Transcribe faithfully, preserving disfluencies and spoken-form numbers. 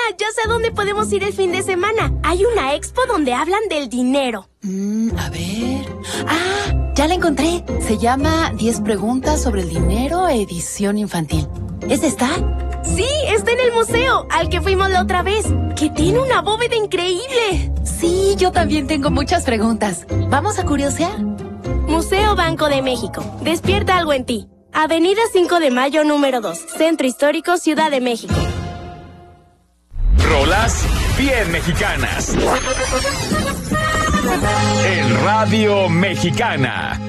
ya sé a dónde podemos ir el fin de semana. Hay una expo donde hablan del dinero. Mm, a ver... ¡Ah! Ya la encontré. Se llama diez preguntas sobre el dinero, edición infantil. ¿Es esta? Sí, está en el museo, al que fuimos la otra vez, que tiene una bóveda increíble. Sí, yo también tengo muchas preguntas. ¿Vamos a curiosear? Museo Banco de México. Despierta algo en ti. Avenida cinco de Mayo, número dos. Centro Histórico, Ciudad de México. Rolas bien mexicanas. En Radio Mexicana.